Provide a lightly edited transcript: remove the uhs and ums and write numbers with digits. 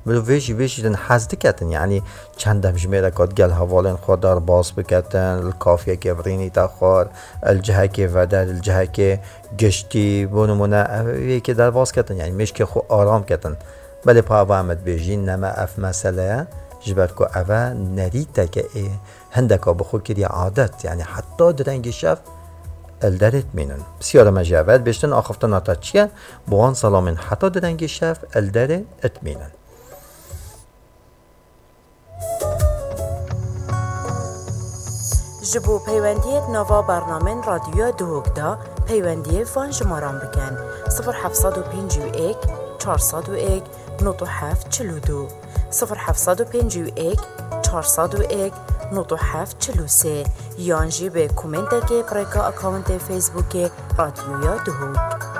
بلو ویشی دن حزد کتن یعنی چندم جمیره کد گل حوالین خود دار باز بکتن الکافیه که برینی تخوار الجهه که ودر الجهه که گشتی بونمونه که در باز کتن یعنی مش که خو آرام کتن بله پا عوامت بیجین نما اف مسئله جبر که اوه نریتا که هندکا بخو کری عادت یعنی حتی درنگ شف الدرت مینن بسیار مجاوت بشتن آخفتن آتا چیه بوان سلامین حتی درنگ شف الدرت اتمینن جبو پیوندیت نوا برنامه رادیو دوگدا پیوندی فان شماران بکن 0751 401 9742 0751 401 9743 یانجی به کومنت که کرکا اکاونت فیسبوک رادیو دوگ